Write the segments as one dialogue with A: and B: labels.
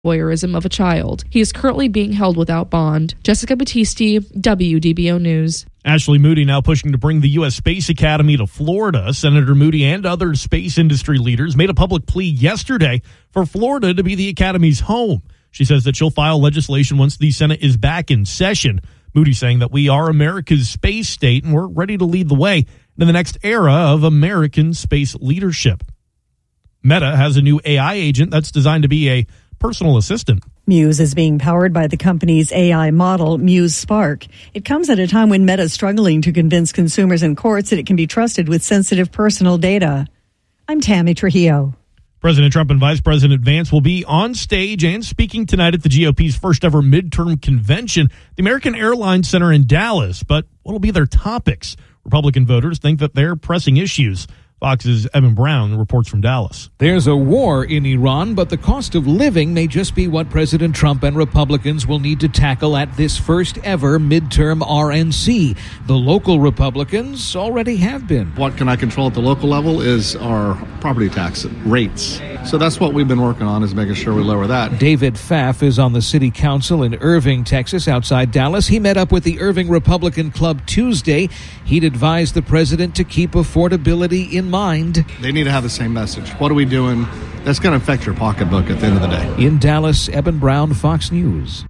A: voyeurism of a child. He is currently being held without bond. Jessica Battisti, WDBO News.
B: Ashley Moody now pushing to bring the U.S. Space Academy to Florida. Senator Moody and other space industry leaders made a public plea yesterday for Florida to be the Academy's home. She says that she'll file legislation once the Senate is back in session. Moody saying that we are America's space state and we're ready to lead the way in the next era of American space leadership. Meta has a new AI agent that's designed to be a personal assistant.
C: Muse is being powered by the company's AI model, Muse Spark. It comes at a time when Meta is struggling to convince consumers and courts that it can be trusted with sensitive personal data. I'm Tammy Trujillo.
B: President Trump and Vice President Vance will be on stage and speaking tonight at the GOP's first ever midterm convention, the American Airlines Center in Dallas. But what will be their topics? Republican voters think that they're pressing issues. Fox's Evan Brown reports from Dallas.
D: There's a war in Iran, but the cost of living may just be what President Trump and Republicans will need to tackle at this first ever midterm RNC. The local Republicans already have been.
E: What can I control at the local level is our property tax rates. So that's what we've been working on, is making sure we lower that.
D: David Pfaff is on the city council in Irving, Texas, outside Dallas. He met up with the Irving Republican Club Tuesday. He'd advised the president to keep affordability in mind.
E: They need to have the same message. What are we doing that's going to affect your pocketbook at the end of the day?
D: In Dallas, Eben Brown, Fox News.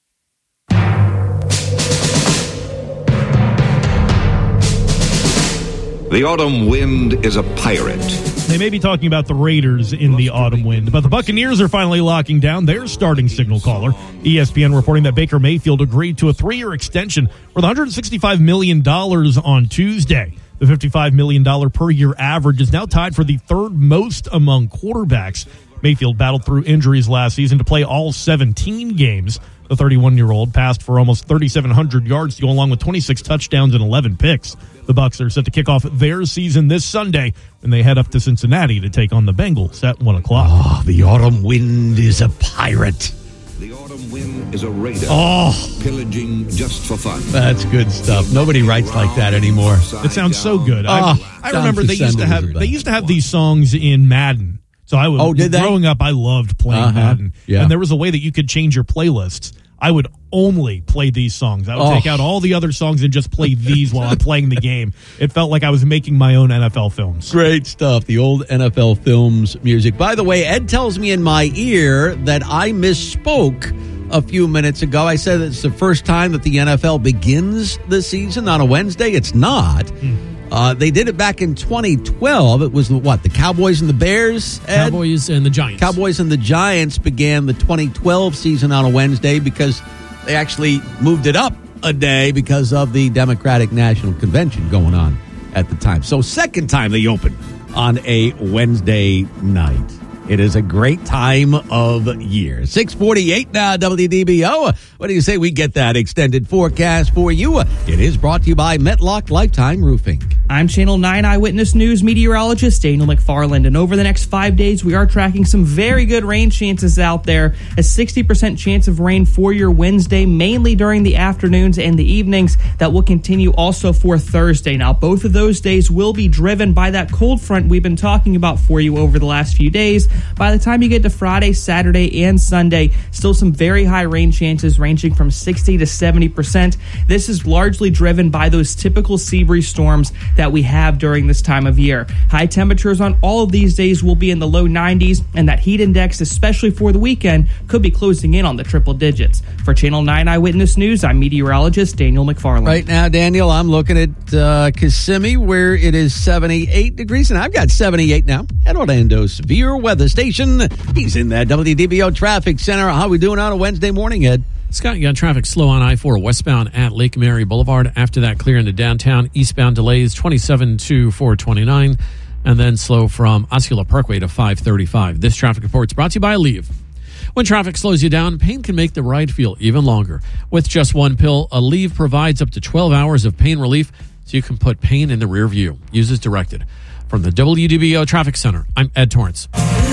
F: The autumn wind is a pirate.
B: They may be talking about the Raiders in the autumn wind, but the Buccaneers are finally locking down their starting signal caller. ESPN reporting that Baker Mayfield agreed to a 3-year extension worth $165 million on Tuesday. The $55 million per year average is now tied for the third most among quarterbacks. Mayfield battled through injuries last season to play all 17 games. The 31-year-old passed for almost 3,700 yards to go along with 26 touchdowns and 11 picks. The Bucs are set to kick off their season this Sunday when they head up to Cincinnati to take on the Bengals at 1 o'clock.
G: Oh, the autumn wind is a pirate.
F: The autumn wind is a raider.
G: Oh,
F: pillaging just for fun.
G: That's good stuff. Nobody writes like that anymore.
B: It sounds so good. I remember they used to have these songs in Madden. So I would, growing up, I loved playing Madden. Yeah. And there was a way that you could change your playlists. I would only play these songs. I would take out all the other songs and just play these while I'm playing the game. It felt like I was making my own NFL films.
G: Great stuff. The old NFL films music. By the way, Ed tells me in my ear that I misspoke a few minutes ago. I said it's the first time that the NFL begins the season on a Wednesday. It's not. They did it back in 2012. It was the Cowboys and the Bears? Ed?
H: Cowboys and the Giants.
G: Cowboys and the Giants began the 2012 season on a Wednesday because they actually moved it up a day because of the Democratic National Convention going on at the time. So second time they open on a Wednesday night. It is a great time of year. 6:48 now, WDBO. What do you say we get that extended forecast for you? It is brought to you by Metlock Lifetime Roofing.
I: I'm Channel 9 Eyewitness News meteorologist Daniel McFarland, and over the next 5 days, we are tracking some very good rain chances out there. A 60% chance of rain for your Wednesday, mainly during the afternoons and the evenings. That will continue also for Thursday. Now, both of those days will be driven by that cold front we've been talking about for you over the last few days. By the time you get to Friday, Saturday, and Sunday, still some very high rain chances ranging from 60 to 70%. This is largely driven by those typical sea breeze storms that we have during this time of year. High temperatures on all of these days will be in the low 90s, and that heat index, especially for the weekend, could be closing in on the triple digits. For Channel 9 Eyewitness News, I'm meteorologist Daniel McFarland.
G: Right now, Daniel, I'm looking at Kissimmee, where it is 78 degrees, and I've got 78 now at Orlando's Severe Weather Station. He's in that WDBO Traffic Center. How are we doing on a Wednesday morning, Ed?
H: Scott, you got traffic slow on I-4 westbound at Lake Mary Boulevard. After that, clear into downtown. Eastbound delays 27 to 429. And then slow from Osceola Parkway to 535. This traffic report is brought to you by Aleve. When traffic slows you down, pain can make the ride feel even longer. With just one pill, Aleve provides up to 12 hours of pain relief so you can put pain in the rear view. Use as directed. From the WDBO Traffic Center, I'm Ed Torrance.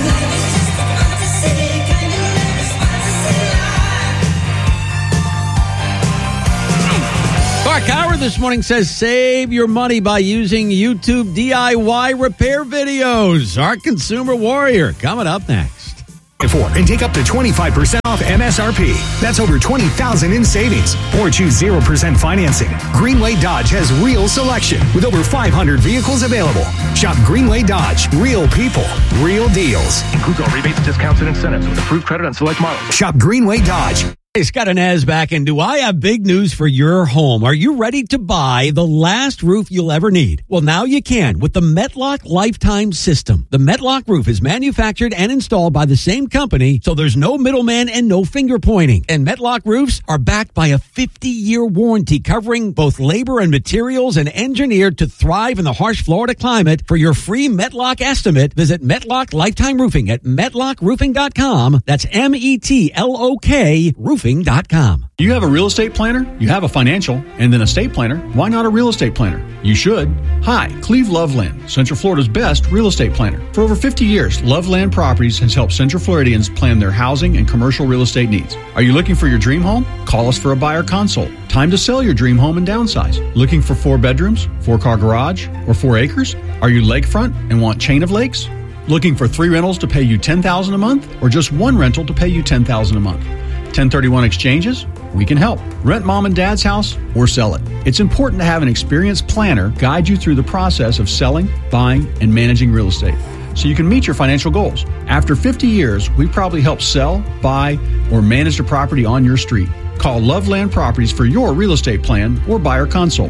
G: Clark Howard this morning says save your money by using YouTube DIY repair videos. Our consumer warrior coming up next.
J: And take up to 25% off MSRP. That's over $20,000 in savings. Or choose 0% financing. Greenway Dodge has real selection with over 500 vehicles available. Shop Greenway Dodge. Real people, real deals.
K: Includes all rebates, discounts, and incentives with approved credit on select models.
J: Shop Greenway Dodge.
G: Hey, Scott and Az back, and do I have big news for your home? Are you ready to buy the last roof you'll ever need? Well, now you can with the Metlock Lifetime System. The Metlock roof is manufactured and installed by the same company, so there's no middleman and no finger pointing. And Metlock roofs are backed by a 50-year warranty covering both labor and materials and engineered to thrive in the harsh Florida climate. For your free Metlock estimate, visit Metlock Lifetime Roofing at MetlockRoofing.com. That's METLOK Roofing.com.
L: You have a real estate planner, you have a financial, and then a estate planner. Why not a real estate planner? You should. Hi, Cleve Loveland, Central Florida's best real estate planner. For over 50 years, Loveland Properties has helped Central Floridians plan their housing and commercial real estate needs. Are you looking for your dream home? Call us for a buyer consult. Time to sell your dream home and downsize. Looking for 4 bedrooms, 4-car garage, or 4 acres? Are you lakefront and want chain of lakes? Looking for 3 rentals to pay you $10,000 a month, or just 1 rental to pay you $10,000 a month? 1031 exchanges? We can help. Rent mom and dad's house or sell it. It's important to have an experienced planner guide you through the process of selling, buying, and managing real estate so you can meet your financial goals. After 50 years, we probably help sell, buy, or manage the property on your street. Call Loveland Properties for your real estate plan or buyer consult.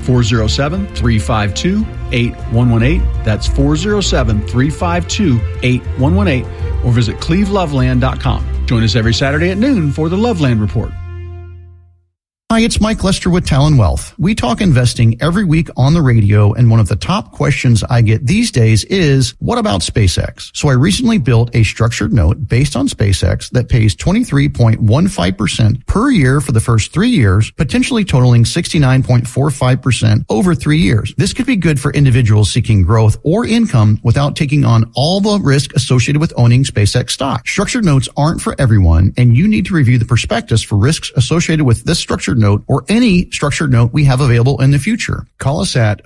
L: 407-352-8118. That's 407-352-8118. Or visit cleveloveland.com. Join us every Saturday at noon for the Loveland Report.
M: Hi, it's Mike Lester with Talon Wealth. We talk investing every week on the radio, and one of the top questions I get these days is, what about SpaceX? So I recently built a structured note based on SpaceX that pays 23.15% per year for the first 3 years, potentially totaling 69.45% over 3 years. This could be good for individuals seeking growth or income without taking on all the risk associated with owning SpaceX stock. Structured notes aren't for everyone, and you need to review the prospectus for risks associated with this structured note or any structured note we have available in the future. Call us at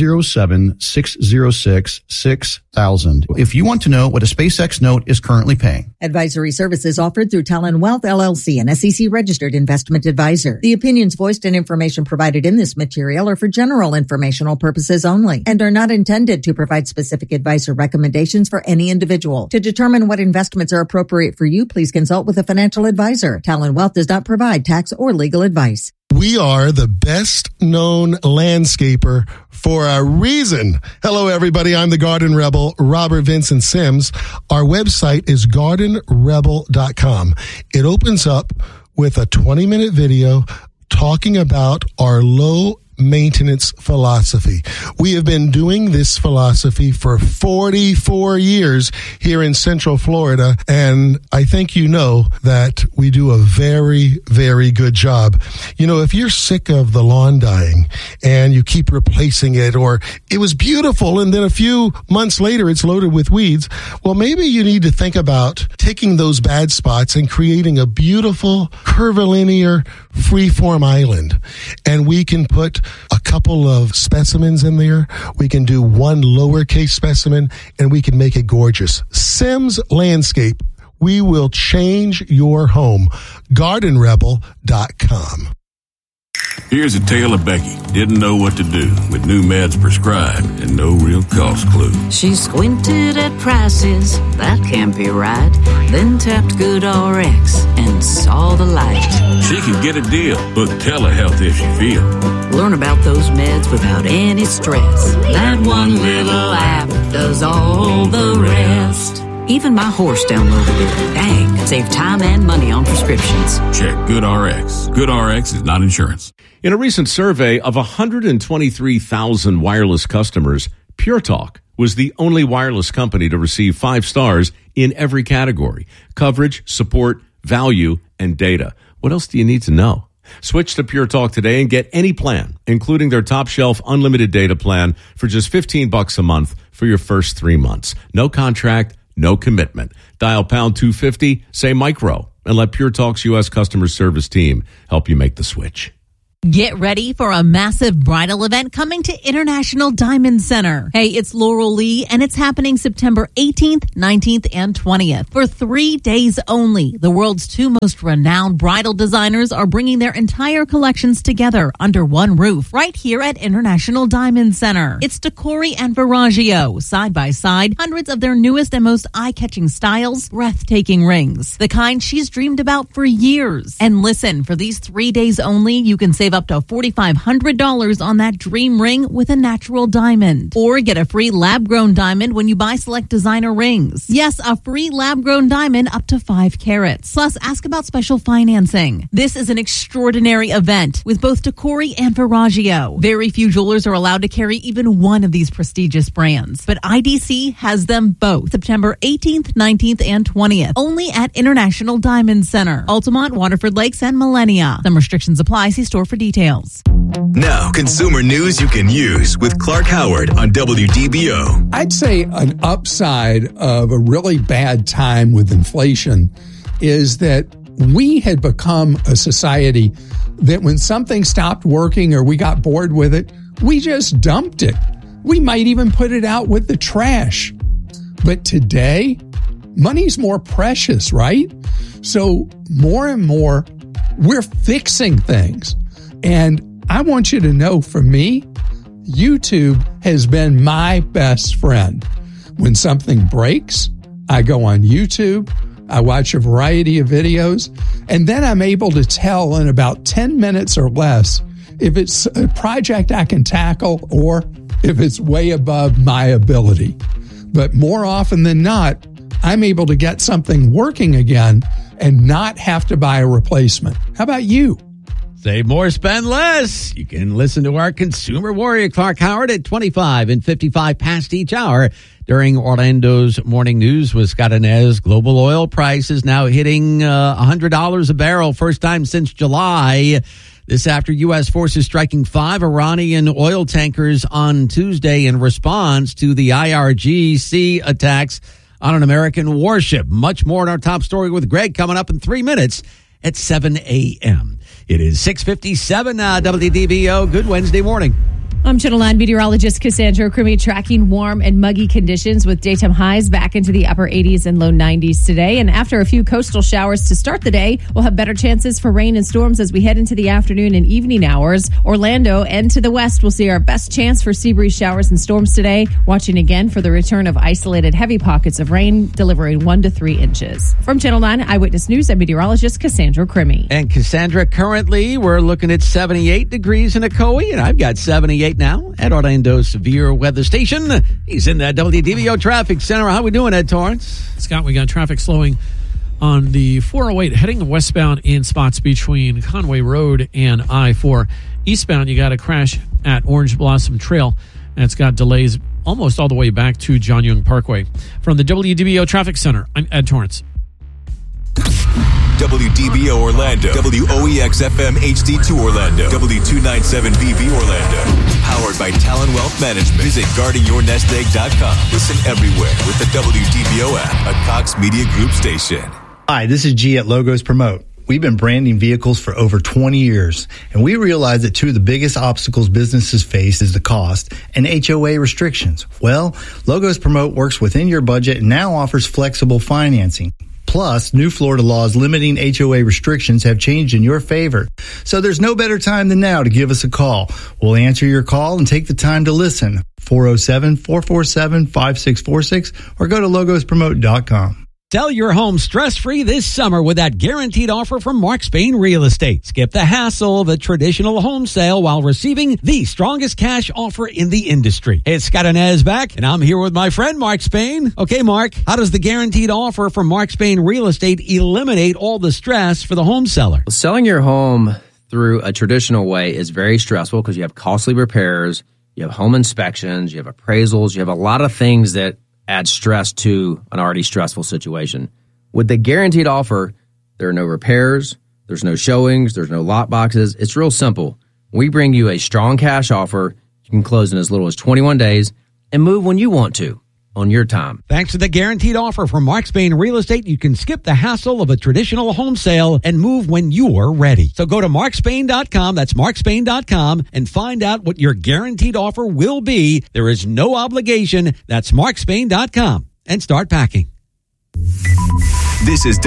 M: 407-606-6000 if you want to know what a SpaceX note is currently paying.
N: Advisory services offered through Talon Wealth LLC, an SEC registered investment advisor. The opinions voiced and information provided in this material are for general informational purposes only and are not intended to provide specific advice or recommendations for any individual. To determine what investments are appropriate for you, please consult with a financial advisor. Talon Wealth does not provide tax or legal advice.
O: We are the best known landscaper for a reason. Hello, everybody. I'm the Garden Rebel, Robert Vincent Sims. Our website is gardenrebel.com. It opens up with a 20-minute video talking about our low maintenance philosophy. We have been doing this philosophy for 44 years here in Central Florida, and I think you know that we do a very, very good job. You know, if you're sick of the lawn dying and you keep replacing it, or it was beautiful and then a few months later it's loaded with weeds, well, maybe you need to think about taking those bad spots and creating a beautiful curvilinear freeform island. And we can put a couple of specimens in there. We can do one lowercase specimen, and we can make it gorgeous. Sims Landscape. We will change your home. GardenRebel.com.
P: Here's a tale of Becky. Didn't know what to do with new meds prescribed and no real cost clue.
Q: She squinted at prices, that can't be right. Then tapped GoodRx and saw the light.
P: She could get a deal, book telehealth if she feel.
Q: Learn about those meds without any stress. That one little app does all the rest. Even my horse downloaded it. Dang, save time and money on prescriptions.
P: Check GoodRx. GoodRx is not insurance.
R: In a recent survey of 123,000 wireless customers, Pure Talk was the only wireless company to receive 5 stars in every category: coverage, support, value, and data. What else do you need to know? Switch to Pure Talk today and get any plan, including their top shelf unlimited data plan for just $15 a month for your first 3 months. No contract, no commitment. Dial pound 250, say micro, and let Pure Talk's U.S. customer service team help you make the switch.
S: Get ready for a massive bridal event coming to International Diamond Center. Hey, it's Laurel Lee, and it's happening September 18th, 19th, and 20th. For 3 days only, the world's two most renowned bridal designers are bringing their entire collections together under one roof right here at International Diamond Center. It's Decori and Verragio, side by side, hundreds of their newest and most eye-catching styles, breathtaking rings, the kind she's dreamed about for years. And listen, for these 3 days only, you can save up to $4,500 on that dream ring with a natural diamond. Or get a free lab-grown diamond when you buy select designer rings. Yes, a free lab-grown diamond up to 5 carats. Plus, ask about special financing. This is an extraordinary event with both Decori and Verragio. Very few jewelers are allowed to carry even one of these prestigious brands, but IDC has them both. September 18th, 19th, and 20th. Only at International Diamond Center. Altamont, Waterford Lakes, and Millenia. Some restrictions apply. See store for details.
T: Now, consumer news you can use with Clark Howard on WDBO.
U: I'd say an upside of a really bad time with inflation is that we had become a society that when something stopped working or we got bored with it, we just dumped it. We might even put it out with the trash. But today, money's more precious, right? So more and more, we're fixing things. And I want you to know, for me, YouTube has been my best friend. When something breaks, I go on YouTube, I watch a variety of videos, and then I'm able to tell in about 10 minutes or less if it's a project I can tackle or if it's way above my ability. But more often than not, I'm able to get something working again and not have to buy a replacement. How about you?
G: Save more, spend less. You can listen to our consumer warrior, Clark Howard, at 25 and 55 past each hour during Orlando's morning news with Scott Inez. Global oil prices now hitting $100 a barrel, first time since July. This after U.S. forces striking 5 Iranian oil tankers on Tuesday in response to the IRGC attacks on an American warship. Much more in our top story with Greg coming up in 3 minutes at 7 a.m. It is 6:57 WDBO. Good Wednesday morning.
V: I'm Channel 9 meteorologist Cassandra Crimi, tracking warm and muggy conditions with daytime highs back into the upper 80s and low 90s today. And after a few coastal showers to start the day, we'll have better chances for rain and storms as we head into the afternoon and evening hours. Orlando and to the west, we'll see our best chance for sea breeze showers and storms today. Watching again for the return of isolated heavy pockets of rain, delivering 1 to 3 inches. From Channel 9 Eyewitness News, I'm meteorologist Cassandra Crimi.
G: And Cassandra, currently we're looking at 78 degrees in Ocoee, and I've got 78 now at Orlando's severe weather station. He's in that WDBO traffic center. How we doing, Ed Torrance?
H: Scott, we got traffic slowing on the 408 heading westbound in spots between Conway Road and I-4. Eastbound, you got a crash at Orange Blossom Trail, and it's got delays almost all the way back to John Young Parkway. From the WDBO traffic center, I'm Ed Torrance.
T: WDBO Orlando, WOEX FM HD2 Orlando, W297VB Orlando. Powered by Talon Wealth Management. Visit guardingyournestegg.com. Listen everywhere with the WDBO app, a Cox Media Group station.
W: Hi, this is G at Logos Promote. We've been branding vehicles for over 20 years, and we realize that two of the biggest obstacles businesses face is the cost and HOA restrictions. Well, Logos Promote works within your budget and now offers flexible financing. Plus, new Florida laws limiting HOA restrictions have changed in your favor. So there's no better time than now to give us a call. We'll answer your call and take the time to listen. 407-447-5646 or go to logospromote.com.
G: Sell your home stress-free this summer with that guaranteed offer from Mark Spain Real Estate. Skip the hassle of a traditional home sale while receiving the strongest cash offer in the industry. Hey, it's Scott Inez back, and I'm here with my friend Mark Spain. Okay, Mark, how does the guaranteed offer from Mark Spain Real Estate eliminate all the stress for the home seller?
X: Well, selling your home through a traditional way is very stressful because you have costly repairs, you have home inspections, you have appraisals, you have a lot of things that add stress to an already stressful situation. With the guaranteed offer, there are no repairs, there's no showings, there's no lock boxes. It's real simple. We bring you a strong cash offer. You can close in as little as 21 days and move when you want to. on your time.
G: Thanks to the guaranteed offer from Mark Spain Real Estate, you can skip the hassle of a traditional home sale and move when you're ready. So go to markspain.com, that's markspain.com, and find out what your guaranteed offer will be. There is no obligation. That's markspain.com, and start packing.
T: This is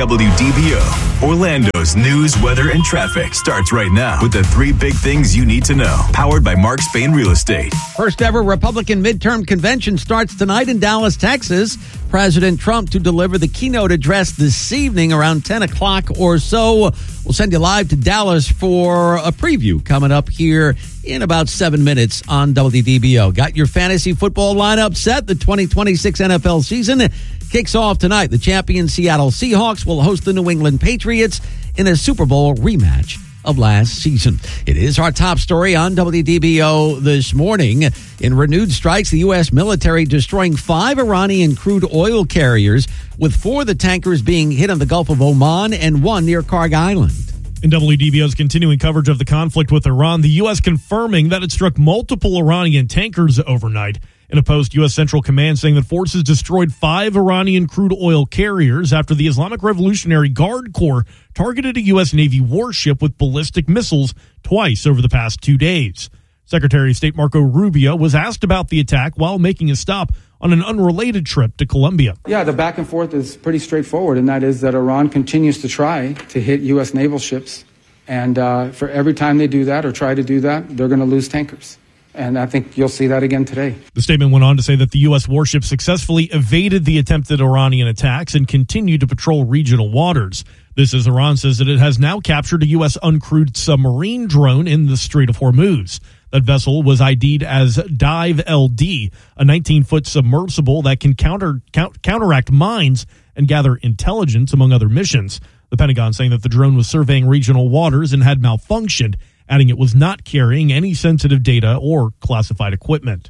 T: WDBO. Orlando's news, weather, and traffic starts right now with the 3 big things you need to know. Powered by Mark Spain Real Estate.
G: First ever Republican midterm convention starts tonight in Dallas, Texas. President Trump to deliver the keynote address this evening around 10 o'clock or so. We'll send you live to Dallas for a preview coming up here in about 7 minutes on WDBO. Got your fantasy football lineup set? The 2026 NFL season kicks off tonight. The champion Seattle Seahawks will host the New England Patriots in a Super Bowl rematch of last season. It is our top story on WDBO this morning. In renewed strikes, the U.S. military destroying 5 Iranian crude oil carriers, with 4 of the tankers being hit in the Gulf of Oman and 1 near Karg Island.
B: In WDBO's continuing coverage of the conflict with Iran, the U.S. confirming that it struck multiple Iranian tankers overnight. In a post, U.S. Central Command saying that forces destroyed 5 Iranian crude oil carriers after the Islamic Revolutionary Guard Corps targeted a U.S. Navy warship with ballistic missiles twice over the past 2 days. Secretary of State Marco Rubio was asked about the attack while making a stop on an unrelated trip to Colombia.
A: Yeah, the back and forth is pretty straightforward, and that is that Iran continues to try to hit U.S. naval ships. And for every time they do that or try to do that, they're going to lose tankers. And I think you'll see that again today.
B: The statement went on to say that the U.S. warship successfully evaded the attempted Iranian attacks and continued to patrol regional waters. This as Iran says that it has now captured a U.S. uncrewed submarine drone in the Strait of Hormuz. That vessel was ID'd as Dive LD, a 19-foot submersible that can counteract mines and gather intelligence, among other missions. The Pentagon saying that the drone was surveying regional waters and had malfunctioned, adding it was not carrying any sensitive data or classified equipment.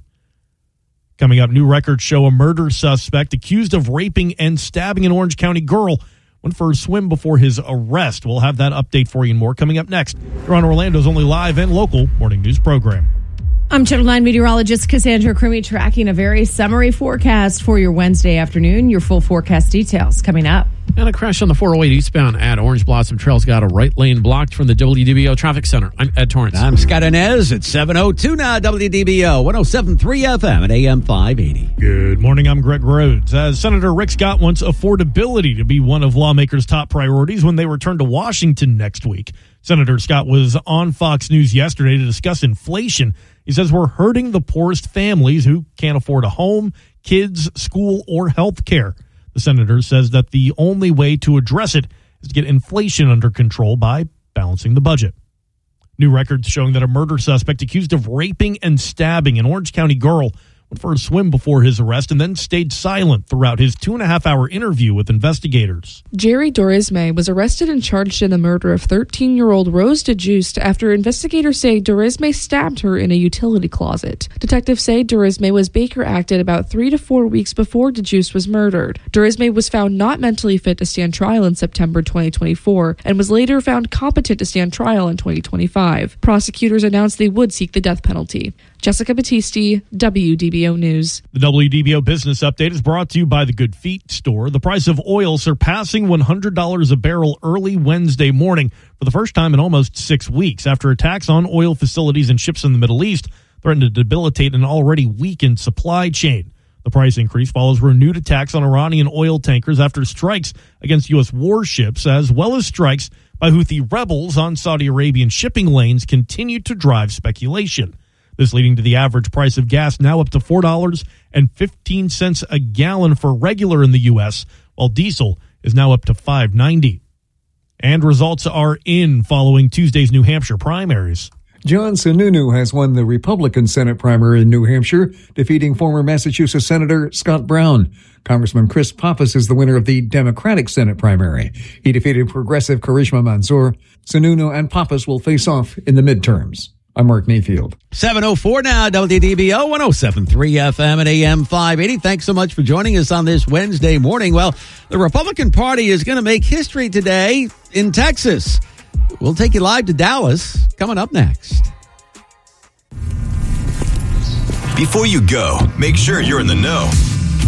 B: Coming up, new records show a murder suspect accused of raping and stabbing an Orange County girl went for a swim before his arrest. We'll have that update for you and more coming up next. You're on Orlando's only live and local morning news program.
V: I'm Channel 9 meteorologist Cassandra Crumey, tracking a very summary forecast for your Wednesday afternoon. Your full forecast details coming up.
H: And a crash on the 408 eastbound at Orange Blossom Trail's got a right lane blocked from the WDBO Traffic Center. I'm Ed Torrance.
G: I'm Scott Inez at 7:02 now, WDBO 107.3 FM at AM 580.
B: Good morning, I'm Greg Rhodes. As Senator Rick Scott wants affordability to be one of lawmakers' top priorities when they return to Washington next week. Senator Scott was on Fox News yesterday to discuss inflation. He says we're hurting the poorest families who can't afford a home, kids, school, or health care. The senator says that the only way to address it is to get inflation under control by balancing the budget. New records showing that a murder suspect accused of raping and stabbing an Orange County girl went for a swim before his arrest and then stayed silent throughout his 2.5-hour interview with investigators.
C: Jerry Dorisme was arrested and charged in the murder of 13-year-old Rose DeJuiced after investigators say Dorisme stabbed her in a utility closet. Detectives say Dorisme was Baker acted about 3 to 4 weeks before DeJuiced was murdered. Dorisme was found not mentally fit to stand trial in September 2024 and was later found competent to stand trial in 2025. Prosecutors announced they would seek the death penalty. Jessica Battisti, WDBO News.
B: The WDBO Business Update is brought to you by the Good Feet Store. The price of oil surpassing $100 a barrel early Wednesday morning for the first time in almost 6 weeks after attacks on oil facilities and ships in the Middle East threatened to debilitate an already weakened supply chain. The price increase follows renewed attacks on Iranian oil tankers after strikes against U.S. warships, as well as strikes by Houthi rebels on Saudi Arabian shipping lanes continued to drive speculation. This leading to the average price of gas now up to $4.15 a gallon for regular in the U.S., while diesel is now up to $5.90. And results are in following Tuesday's New Hampshire primaries.
D: John Sununu has won the Republican Senate primary in New Hampshire, defeating former Massachusetts Senator Scott Brown. Congressman Chris Pappas is the winner of the Democratic Senate primary. He defeated progressive Karishma Mansour. Sununu and Pappas will face off in the midterms. I'm Mark Mayfield.
G: 7:04 now, WDBO 107.3 FM at AM 580. Thanks so much for joining us on this Wednesday morning. Well, the Republican Party is going to make history today in Texas. We'll take you live to Dallas coming up next.
T: Before you go, make sure you're in the know.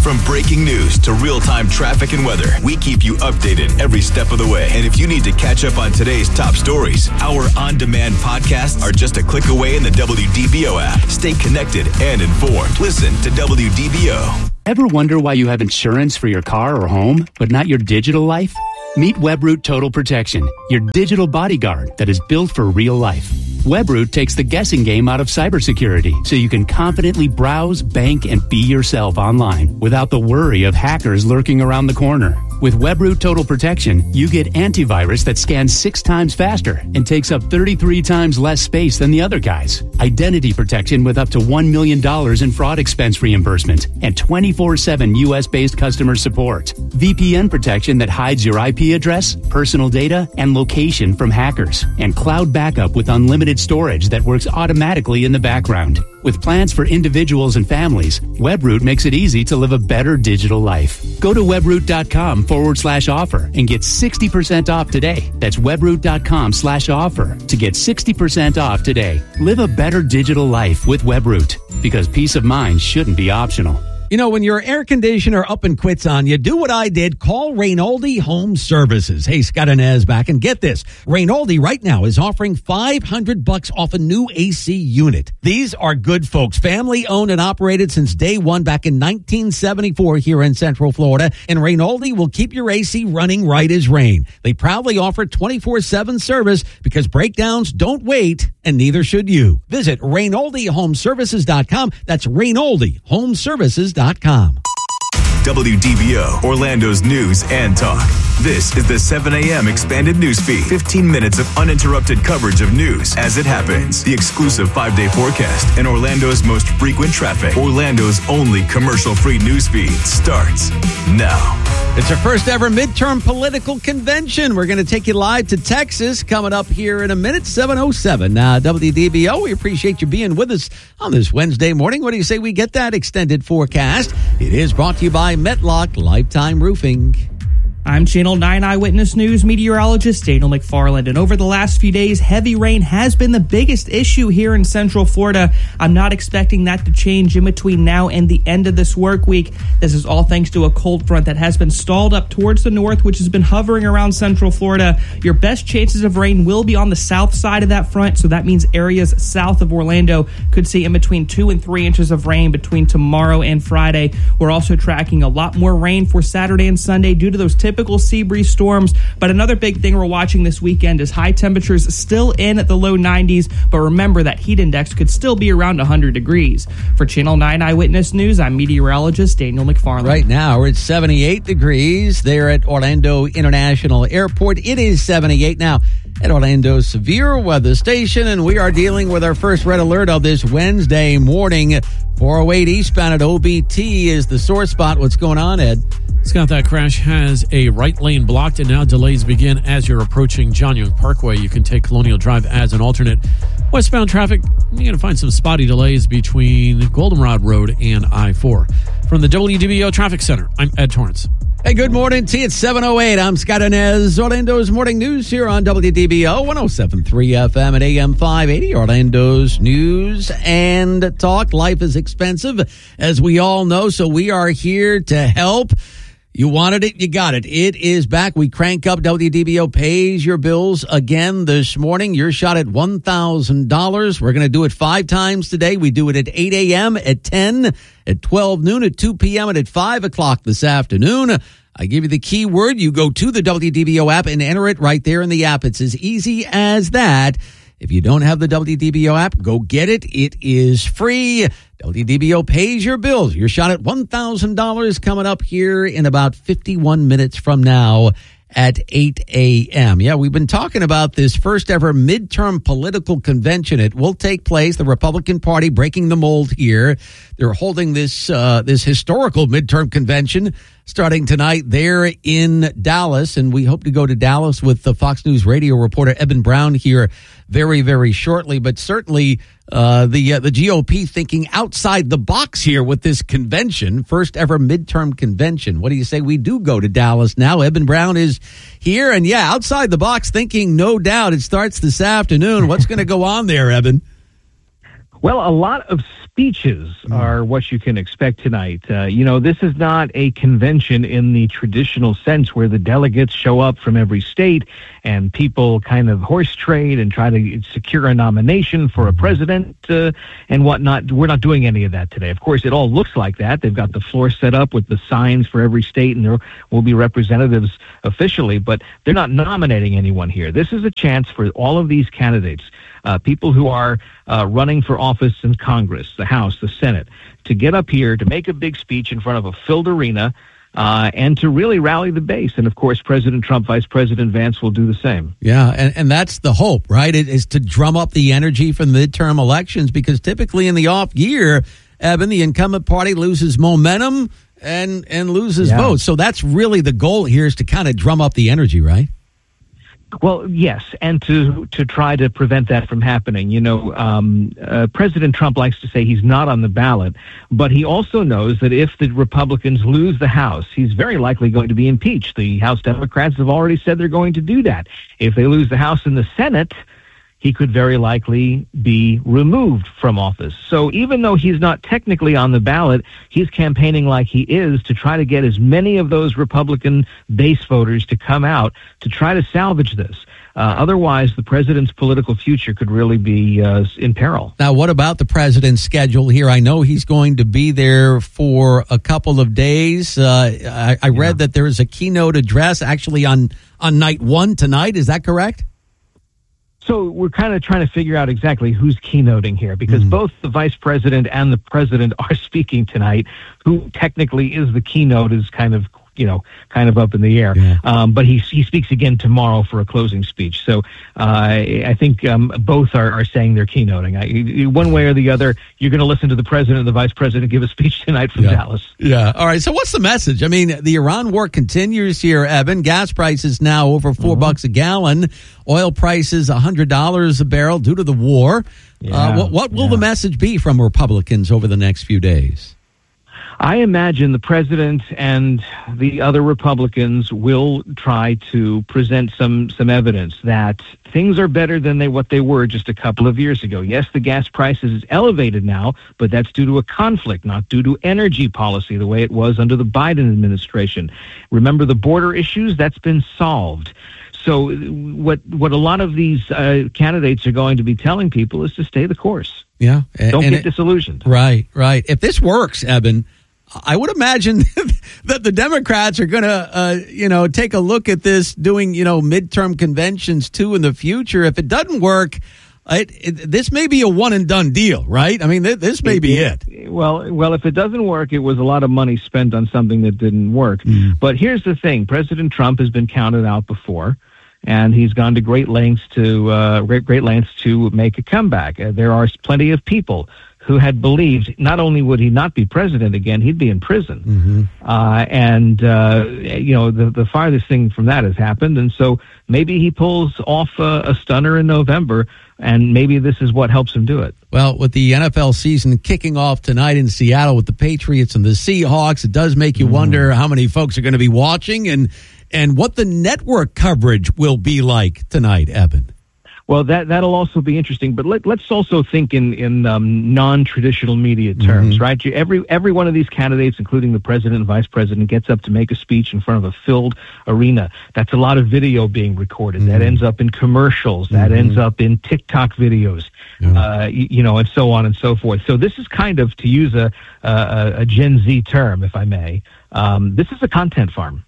T: From breaking news to real-time traffic and weather, we keep you updated every step of the way. And if you need to catch up on today's top stories, our on-demand podcasts are just a click away in the WDBO app. Stay connected and informed. Listen to WDBO.
E: Ever wonder why you have insurance for your car or home, but not your digital life? Meet WebRoot Total Protection, your digital bodyguard that is built for real life. WebRoot takes the guessing game out of cybersecurity so you can confidently browse, bank, and be yourself online without the worry of hackers lurking around the corner. With WebRoot Total Protection, you get antivirus that scans 6 times faster and takes up 33 times less space than the other guys. Identity protection with up to $1 million in fraud expense reimbursement and 24/7 U.S.-based customer support. VPN protection that hides your IP address, personal data, and location from hackers. And cloud backup with unlimited storage that works automatically in the background. With plans for individuals and families, WebRoot makes it easy to live a better digital life. Go to webroot.com/offer and get 60% off today. That's webroot.com/offer to get 60% off today. Live a better digital life with WebRoot, because peace of mind shouldn't be optional.
G: You know, when your air conditioner up and quits on you, do what I did. Call Rainoldi Home Services. Hey, Scott Inez back. And get this. Rainoldi right now is offering $500 off a new AC unit. These are good folks. Family owned and operated since day one back in 1974 here in Central Florida. And Rainoldi will keep your AC running right as rain. They proudly offer 24/7 service because breakdowns don't wait, and neither should you. Visit RainoldiHomeservices.com. That's RainoldiHomeservices.com.
T: WDBO, Orlando's news and talk. This is the 7 a.m. expanded news feed. 15 minutes of uninterrupted coverage of news as it happens. The exclusive 5-day forecast and Orlando's most frequent traffic. Orlando's only commercial-free news feed starts now.
G: It's our first ever midterm political convention. We're going to take you live to Texas coming up here in a minute, 7:07. WDBO, we appreciate you being with us on this Wednesday morning. What do you say we get that extended forecast? It is brought to you by Metlock Lifetime Roofing.
F: I'm Channel 9 Eyewitness News meteorologist Daniel McFarland, and over the last few days, heavy rain has been the biggest issue here in Central Florida. I'm not expecting that to change in between now and the end of this work week. This is all thanks to a cold front that has been stalled up towards the north, which has been hovering around Central Florida. Your best chances of rain will be on the south side of that front, so that means areas south of Orlando could see in between 2 and 3 inches of rain between tomorrow and Friday. We're also tracking a lot more rain for Saturday and Sunday due to those typical sea breeze storms. But another big thing we're watching this weekend is high temperatures still in at the low 90s. But remember that heat index could still be around 100 degrees. For Channel 9 Eyewitness News, I'm meteorologist Daniel McFarland.
G: Right now, we're at 78 degrees there at Orlando International Airport. It is 78 now at Orlando's severe weather station, and we are dealing with our first red alert of this Wednesday morning. 408 eastbound at OBT is the sore spot. What's going on, Ed?
H: Scott, that crash has a right lane blocked, and now delays begin as you're approaching John Young Parkway. You can take Colonial Drive as an alternate. Westbound traffic, you're going to find some spotty delays between Goldenrod Road and I-4. From the WDBO Traffic Center, I'm Ed Torrance.
G: Hey, good morning to you. It's 7:08. I'm Scott Inez. Orlando's Morning News here on WDBO 107.3 FM at AM 580. Orlando's news and talk. Life is expensive, as we all know, so we are here to help. You wanted it, you got it. It is back. We crank up WDBO Pays Your Bills again this morning. Your shot at $1,000. We're going to do it 5 times today. We do it at 8 a.m., at 10, at 12 noon, at 2 p.m., and at 5 o'clock this afternoon. I give you the keyword. You go to the WDBO app and enter it right there in the app. It's as easy as that. If you don't have the WDBO app, go get it. It is free. WDBO Pays Your Bills. Your shot at $1,000 coming up here in about 51 minutes from now at 8 a.m. Yeah, we've been talking about this first ever midterm political convention. It will take place. The Republican Party breaking the mold here. They're holding this historical midterm convention starting tonight there in Dallas, and we hope to go to Dallas with the Fox News radio reporter Eben Brown here very, very shortly. But certainly the GOP thinking outside the box here with this convention, first ever midterm convention. What do you say we do go to Dallas now? Eben Brown is here, and yeah, outside the box thinking, no doubt. It starts this afternoon. What's going to go on there, Eben?
I: Well, a lot of speeches are what you can expect tonight. This is not a convention in the traditional sense where the delegates show up from every state and people kind of horse trade and try to secure a nomination for a president and whatnot. We're not doing any of that today. Of course, it all looks like that. They've got the floor set up with the signs for every state, and there will be representatives officially, but they're not nominating anyone here. This is a chance for all of these candidates, people who are running for office in Congress, the House, the Senate, to get up here to make a big speech in front of a filled arena and to really rally the base. And, of course, President Trump, Vice President Vance will do the same.
G: Yeah, and that's the hope, right? It is to drum up the energy from the midterm elections, because typically in the off year, Evan, the incumbent party loses momentum and loses votes. So that's really the goal here, is to kind of drum up the energy, right?
I: Well, yes, and to try to prevent that from happening. President Trump likes to say he's not on the ballot, but he also knows that if the Republicans lose the House, he's very likely going to be impeached. The House Democrats have already said they're going to do that. If they lose the House and the Senate, he could very likely be removed from office. So even though he's not technically on the ballot, he's campaigning like he is to try to get as many of those Republican base voters to come out to try to salvage this. Otherwise, the president's political future could really be in peril.
G: Now, what about the president's schedule here? I know he's going to be there for a couple of days. I read that there is a keynote address actually on night one tonight. Is that correct?
I: So we're kind of trying to figure out exactly who's keynoting here, because both the vice president and the president are speaking tonight. Who technically is the keynote is kind of up in the air. Yeah. But he speaks again tomorrow for a closing speech. So I think both are saying they're keynoting. One way or the other, you're going to listen to the president and the vice president give a speech tonight from Dallas.
G: Yeah. All right. So what's the message? I mean, the Iran war continues here, Evan. Gas prices now over $4 a gallon. Oil prices $100 a barrel due to the war. Yeah. What will the message be from Republicans over the next few days?
I: I imagine the president and the other Republicans will try to present some evidence that things are better than what they were just a couple of years ago. Yes, the gas prices is elevated now, but that's due to a conflict, not due to energy policy the way it was under the Biden administration. Remember the border issues? That's been solved. So what a lot of these candidates are going to be telling people is to stay the course.
G: Yeah.
I: Don't get disillusioned.
G: Right. If this works, Evan, I would imagine that the Democrats are going to, take a look at this, doing, midterm conventions too in the future. If it doesn't work, this may be a one and done deal, right? I mean, this may be it.
I: Well, if it doesn't work, it was a lot of money spent on something that didn't work. But here's the thing: President Trump has been counted out before, and he's gone to great lengths to make a comeback. There are plenty of people who had believed not only would he not be president again, he'd be in prison. The farthest thing from that has happened. And so maybe he pulls off a stunner in November, and maybe this is what helps him do it.
G: Well, with the NFL season kicking off tonight in Seattle with the Patriots and the Seahawks, it does make you wonder how many folks are going to be watching and what the network coverage will be like tonight, Evan.
I: Well, that'll also be interesting, but let's also think in non-traditional media terms, right? Every one of these candidates, including the president and vice president, gets up to make a speech in front of a filled arena. That's a lot of video being recorded. That ends up in commercials. That ends up in TikTok videos, and so on and so forth. So this is kind of, to use a Gen Z term, if I may, this is a content farm.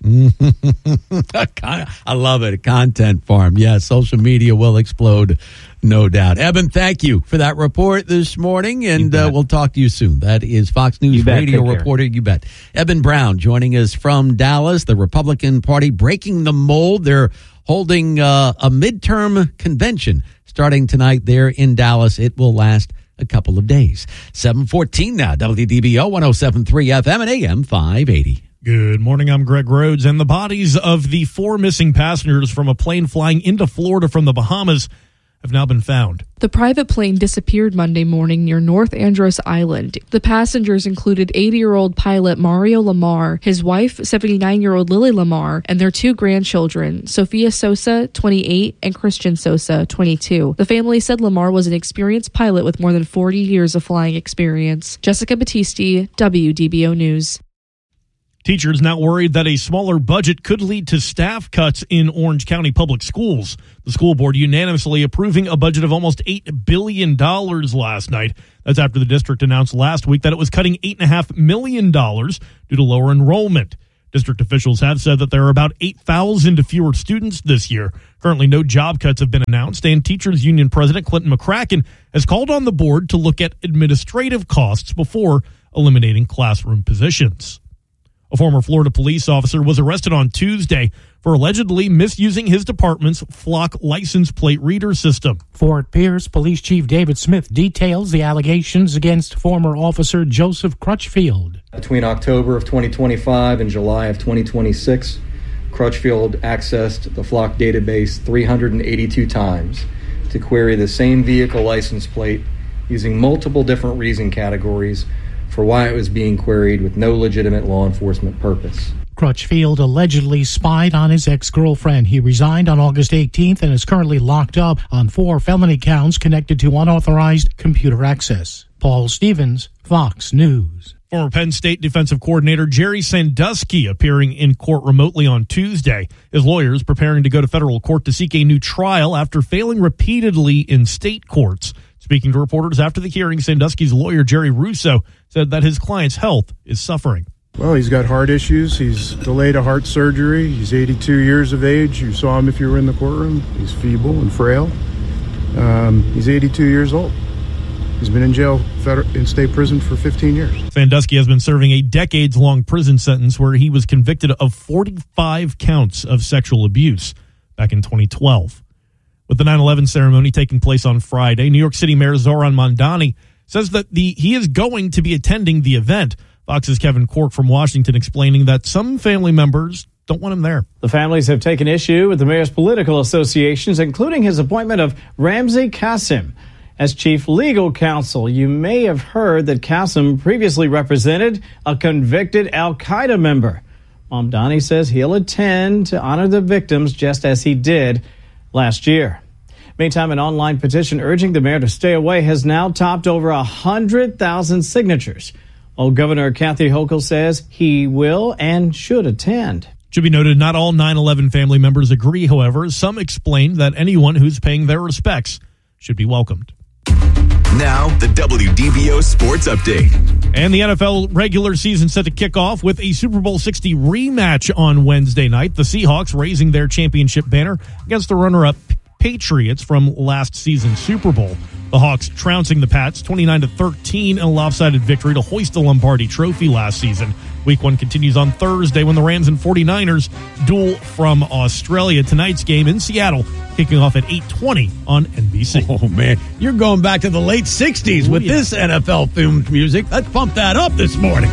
G: I love it. A content farm. Yeah, social media will explode, no doubt. Evan, thank you for that report this morning, and we'll talk to you soon. That is Fox News radio reporter, you bet, Evan Brown, joining us from Dallas. The Republican Party breaking the mold. They're holding a midterm convention starting tonight there in Dallas. It will last a couple of days. 7:14 now, WDBO 107.3 FM and AM 580.
B: Good morning, I'm Greg Rhodes, and the bodies of the 4 missing passengers from a plane flying into Florida from the Bahamas have now been found.
C: The private plane disappeared Monday morning near North Andros Island. The passengers included 80-year-old pilot Mario Lamar, his wife, 79-year-old Lily Lamar, and their 2 grandchildren, Sophia Sosa, 28, and Christian Sosa, 22. The family said Lamar was an experienced pilot with more than 40 years of flying experience. Jessica Battisti, WDBO News.
B: Teachers now worried that a smaller budget could lead to staff cuts in Orange County Public Schools. The school board unanimously approving a budget of almost $8 billion last night. That's after the district announced last week that it was cutting $8.5 million due to lower enrollment. District officials have said that there are about 8,000 fewer students this year. Currently, no job cuts have been announced, and Teachers Union President Clinton McCracken has called on the board to look at administrative costs before eliminating classroom positions. A former Florida police officer was arrested on Tuesday for allegedly misusing his department's Flock license plate reader system.
J: Fort Pierce Police Chief David Smith details the allegations against former officer Joseph Crutchfield.
K: Between October of 2025 and July of 2026, Crutchfield accessed the Flock database 382 times to query the same vehicle license plate using multiple different reason categories for why it was being queried with no legitimate law enforcement purpose.
J: Crutchfield allegedly spied on his ex-girlfriend. He resigned on August 18th and is currently locked up on 4 felony counts connected to unauthorized computer access. Paul Stevens, Fox News.
B: Former Penn State defensive coordinator Jerry Sandusky appearing in court remotely on Tuesday. His lawyers preparing to go to federal court to seek a new trial after failing repeatedly in state courts. Speaking to reporters after the hearing, Sandusky's lawyer, Jerry Russo, said that his client's health is suffering.
L: Well, he's got heart issues. He's delayed a heart surgery. He's 82 years of age. You saw him if you were in the courtroom. He's feeble and frail. He's 82 years old. He's been in jail in state prison for 15 years.
B: Sandusky has been serving a decades-long prison sentence where he was convicted of 45 counts of sexual abuse back in 2012. With the 9/11 ceremony taking place on Friday, New York City Mayor Zoran Mondani says that he is going to be attending the event. Fox's Kevin Cork from Washington explaining that some family members don't want him there.
M: The families have taken issue with the mayor's political associations, including his appointment of Ramzi Qasem as chief legal counsel. You may have heard that Qasem previously represented a convicted al-Qaeda member. Mondani says he'll attend to honor the victims just as he did last year. Meantime, an online petition urging the mayor to stay away has now topped over 100,000 signatures. While Governor Kathy Hochul says he will and should attend.
B: Should be noted, not all 9/11 family members agree, however. Some explained that anyone who's paying their respects should be welcomed.
T: Now, the WDBO Sports Update.
B: And the NFL regular season set to kick off with a Super Bowl 60 rematch on Wednesday night. The Seahawks raising their championship banner against the runner-up Patriots from last season's Super Bowl. The Hawks trouncing the Pats 29-13 in a lopsided victory to hoist the Lombardi Trophy last season. Week 1 continues on Thursday when the Rams and 49ers duel from Australia. Tonight's game in Seattle kicking off at 8:20 on NBC.
G: Oh, man. You're going back to the late 60s with this NFL themed music. Let's pump that up this morning.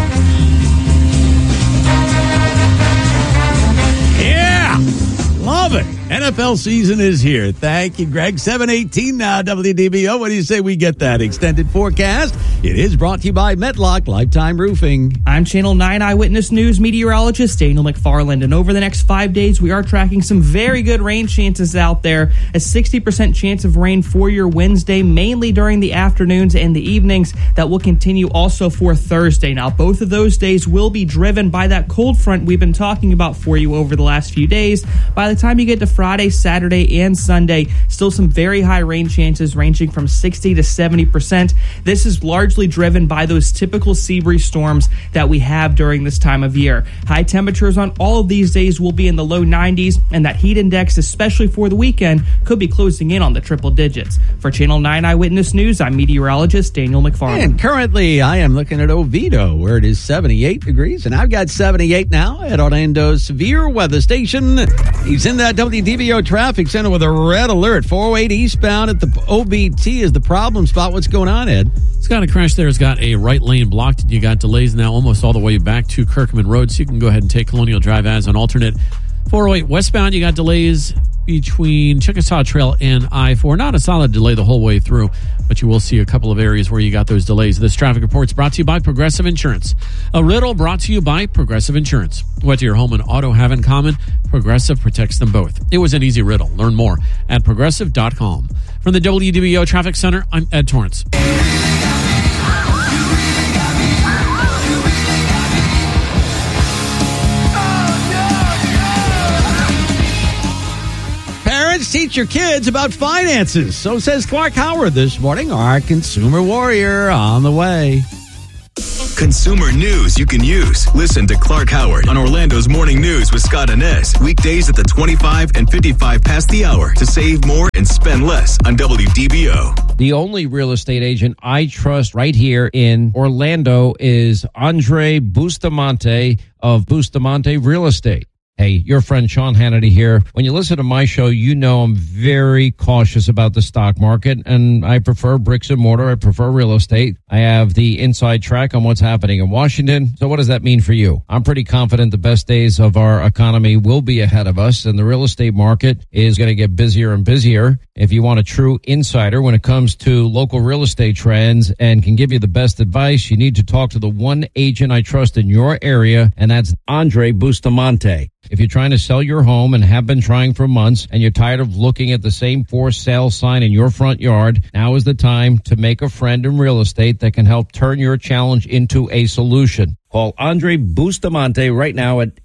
G: Yeah! Love it. NFL season is here. Thank you, Greg. 7:18 now, WDBO. What do you say we get that extended forecast? It is brought to you by Medlock Lifetime Roofing.
F: I'm Channel 9 Eyewitness News meteorologist Daniel McFarland, and over the next 5 days, we are tracking some very good rain chances out there. A 60% chance of rain for your Wednesday, mainly during the afternoons and the evenings. That will continue also for Thursday. Now, both of those days will be driven by that cold front we've been talking about for you over the last few days. By the time you get to Friday, Saturday, and Sunday, still some very high rain chances ranging from 60 to 70%. This is largely driven by those typical sea breeze storms that we have during this time of year. High temperatures on all of these days will be in the low 90s, and that heat index, especially for the weekend, could be closing in on the triple digits. For Channel 9 Eyewitness News, I'm meteorologist Daniel McFarland.
G: And currently, I am looking at Oviedo, where it is 78 degrees, and I've got 78 now at Orlando's severe weather station. He's in that WDBO traffic center with a red alert. 408 eastbound at the OBT is the problem spot. What's going on, Ed?
H: It's got a crash there. It's got a right lane blocked. You got delays now almost all the way back to Kirkman Road, so you can go ahead and take Colonial Drive as an alternate. 408 westbound, you got delays between Chickasaw Trail and I-4. Not a solid delay the whole way through, but you will see a couple of areas where you got those delays. This traffic report is brought to you by Progressive Insurance. A riddle brought to you by Progressive Insurance. What do your home and auto have in common? Progressive protects them both. It was an easy riddle. Learn more at progressive.com. From the WDBO Traffic Center, I'm Ed Torrance.
G: Parents, teach your kids about finances. So says Clark Howard this morning, our consumer warrior on the way.
T: Consumer news you can use. Listen to Clark Howard on Orlando's Morning News with Scott and Ness. Weekdays at the 25 and 55 past the hour to save more and spend less on WDBO.
N: The only real estate agent I trust right here in Orlando is Andre Bustamante of Bustamante Real Estate. Hey, your friend Sean Hannity here. When you listen to my show, you know I'm very cautious about the stock market, and I prefer bricks and mortar. I prefer real estate. I have the inside track on what's happening in Washington. So what does that mean for you? I'm pretty confident the best days of our economy will be ahead of us, and the real estate market is going to get busier and busier. If you want a true insider when it comes to local real estate trends and can give you the best advice, you need to talk to the one agent I trust in your area, and that's Andre Bustamante. If you're trying to sell your home and have been trying for months and you're tired of looking at the same for sale sign in your front yard, now is the time to make a friend in real estate that can help turn your challenge into a solution. Call Andre Bustamante right now at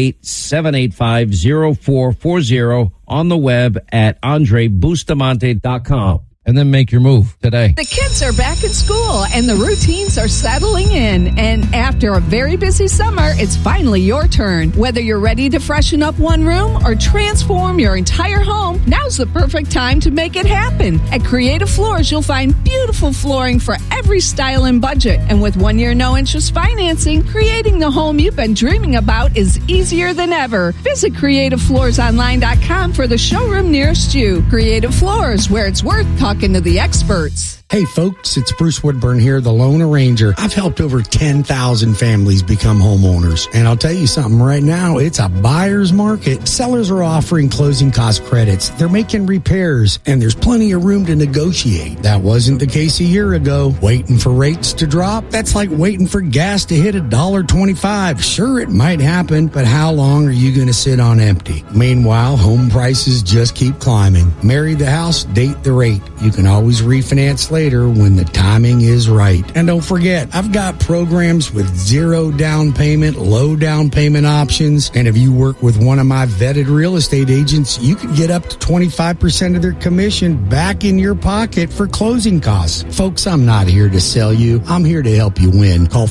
N: 888-785-0440 on the web at andrebustamante.com. And then make your move today.
O: The kids are back in school and the routines are settling in. And after a very busy summer, it's finally your turn. Whether you're ready to freshen up one room or transform your entire home, now's the perfect time to make it happen. At Creative Floors, you'll find beautiful flooring for every style and budget. And with 1 year no-interest financing, creating the home you've been dreaming about is easier than ever. Visit CreativeFloorsOnline.com for the showroom nearest you. Creative Floors, where it's worth talking to the experts.
P: Hey folks, it's Bruce Woodburn here, the Loan Arranger. I've helped over 10,000 families become homeowners. And I'll tell you something right now, it's a buyer's market. Sellers are offering closing cost credits. They're making repairs, and there's plenty of room to negotiate. That wasn't the case a year ago. Waiting for rates to drop? That's like waiting for gas to hit $1.25. Sure, it might happen, but how long are you going to sit on empty? Meanwhile, home prices just keep climbing. Marry the house, date the rate. You can always refinance later when the timing is right. And don't forget, I've got programs with zero down payment, low down payment options. And if you work with one of my vetted real estate agents, you can get up to 25% of their commission back in your pocket for closing costs. Folks, I'm not here to sell you. I'm here to help you win. Call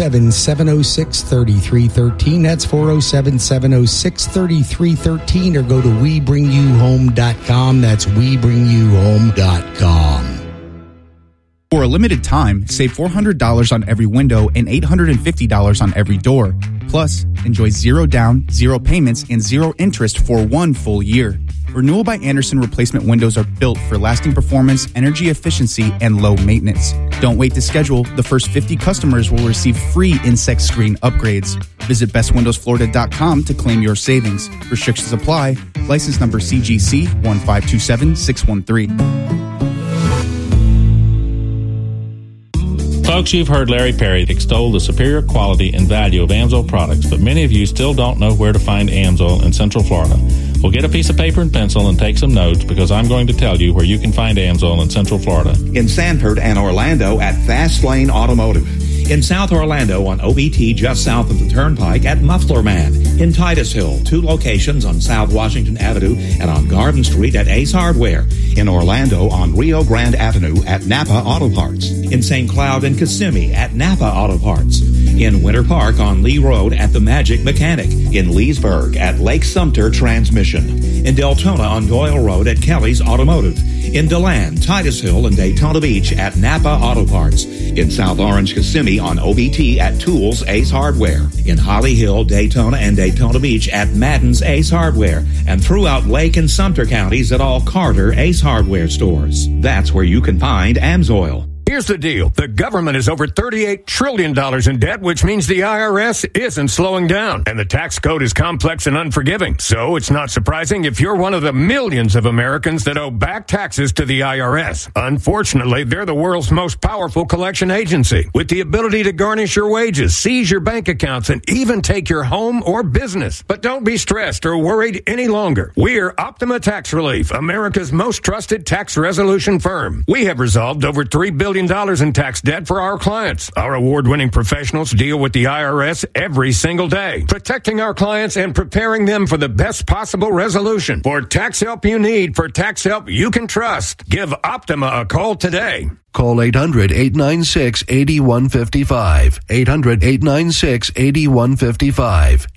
P: 407-706-3313. That's 407-706-3313, or go to WeBringYouHome.com. That's WeBringYouHome.com.
Q: For a limited time, save $400 on every window and $850 on every door. Plus, enjoy zero down, zero payments, and zero interest for 1 full year. Renewal by Andersen replacement windows are built for lasting performance, energy efficiency, and low maintenance. Don't wait to schedule. The first 50 customers will receive free insect screen upgrades. Visit bestwindowsflorida.com to claim your savings. Restrictions apply. License number CGC 1527613.
Y: Folks, you've heard Larry Perry extol the superior quality and value of Amsoil products, but many of you still don't know where to find Amsoil in Central Florida. Well, get a piece of paper and pencil and take some notes, because I'm going to tell you where you can find Amsoil in Central Florida.
Z: In Sanford and Orlando at Fast Lane Automotive. In South Orlando on OBT just south of the Turnpike at Muffler Man. In Titusville, 2 locations on South Washington Avenue and on Garden Street at Ace Hardware. In Orlando on Rio Grande Avenue at Napa Auto Parts. In St. Cloud and Kissimmee at Napa Auto Parts. In Winter Park on Lee Road at The Magic Mechanic. In Leesburg at Lake Sumter Transmission. In Deltona on Doyle Road at Kelly's Automotive. In DeLand, Titusville, and Daytona Beach at Napa Auto Parts. In South Orange, Kissimmee on OBT at Tools Ace Hardware. In Holly Hill, Daytona, and Daytona Beach at Madden's Ace Hardware. And throughout Lake and Sumter counties at all Carter Ace Hardware stores. That's where you can find Amsoil.
A: Here's the deal. The government is over $38 trillion in debt, which means the IRS isn't slowing down. And the tax code is complex and unforgiving. So it's not surprising if you're one of the millions of Americans that owe back taxes to the IRS. Unfortunately, they're the world's most powerful collection agency, with the ability to garnish your wages, seize your bank accounts, and even take your home or business. But don't be stressed or worried any longer. We're Optima Tax Relief, America's most trusted tax resolution firm. We have resolved over $3 billion in tax debt for our clients. Our award-winning professionals deal with the IRS every single day, protecting our clients and preparing them for the best possible resolution. For tax help you need, for tax help you can trust, give Optima a call today.
R: Call 800-896-8155. 800-896-8155.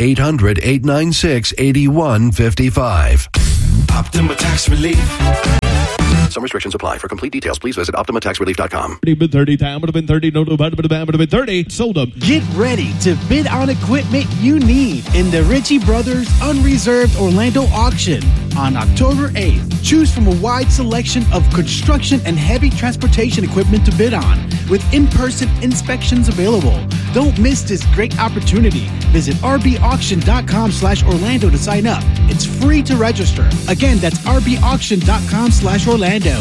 R: 800-896-8155.
T: Optima Tax Relief.
R: Some restrictions apply. For complete details, please visit OptimaTaxRelief.com.
S: 30 time, would have been 30, no, would have been 30. Sold them.
U: Get ready to bid on equipment you need in the Ritchie Brothers Unreserved Orlando Auction on October 8th. Choose from a wide selection of construction and heavy transportation equipment to bid on, with in-person inspections available. Don't miss this great opportunity. Visit rbauction.com/Orlando to sign up. It's free to register. Again, that's rbauction.com/Orlando.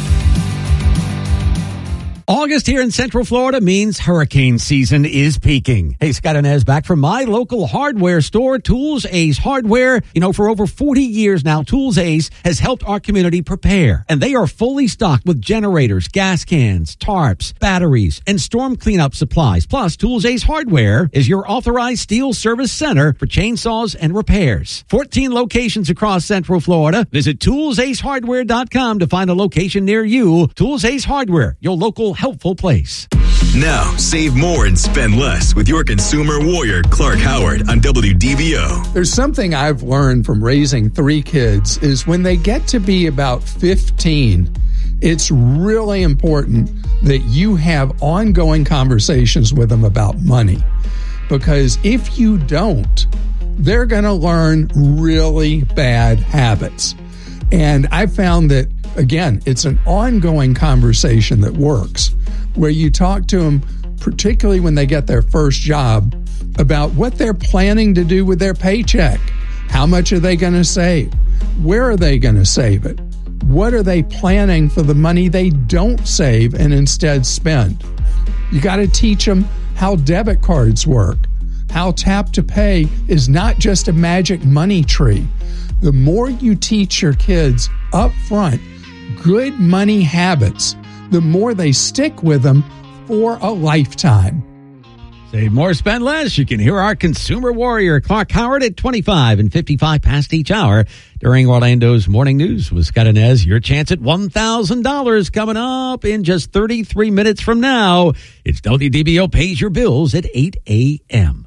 G: August here in Central Florida means hurricane season is peaking. Hey, Scott Inez back from my local hardware store, Tools Ace Hardware. You know, for over 40 years now, Tools Ace has helped our community prepare. And they are fully stocked with generators, gas cans, tarps, batteries, and storm cleanup supplies. Plus, Tools Ace Hardware is your authorized steel service center for chainsaws and repairs. 14 locations across Central Florida. Visit ToolsAceHardware.com to find a location near you. Tools Ace Hardware, your local helpful place.
T: Now, save more and spend less with your consumer warrior, Clark Howard, on WDBO.
W: There's something I've learned from raising 3 kids is when they get to be about 15, it's really important that you have ongoing conversations with them about money. Because if you don't, they're going to learn really bad habits. And I found that, again, it's an ongoing conversation that works, where you talk to them, particularly when they get their first job, about what they're planning to do with their paycheck. How much are they going to save? Where are they going to save it? What are they planning for the money they don't save and instead spend? You got to teach them how debit cards work, how tap to pay is not just a magic money tree. The more you teach your kids up front good money habits, the more they stick with them for a lifetime.
G: Save more, spend less. You can hear our consumer warrior, Clark Howard, at 25 and 55 past each hour during Orlando's Morning News with Scott Inez. Your chance at $1,000 coming up in just 33 minutes from now. It's WDBO Pays Your Bills at 8 a.m.